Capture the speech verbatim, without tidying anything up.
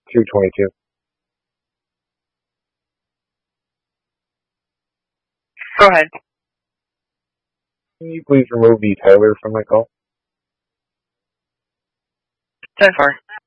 two twenty-two. Go ahead. Can you please remove the Tyler from my call? ten four.